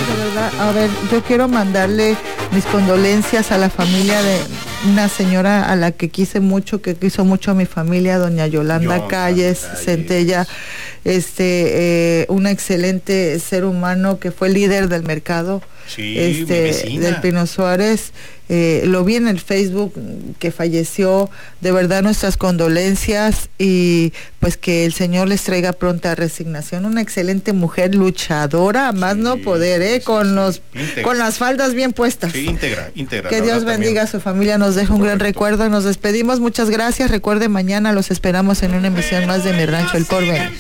de verdad. A ver, yo quiero mandarle mis condolencias a la familia de una señora a la que quise mucho, que quiso mucho a mi familia, doña Yolanda Calles Centella, una excelente ser humano que fue líder del mercado, del Pino Suárez. Lo vi en el Facebook que falleció. De verdad, nuestras condolencias, y pues que el Señor les traiga pronta resignación. Una excelente mujer, luchadora, más no poder, con las faldas bien puestas. Sí, íntegra. Que Dios bendiga a su familia, nos deja un gran recuerdo. Nos despedimos, muchas gracias. Recuerde, mañana los esperamos en una emisión más de Mi Rancho El Porvenir.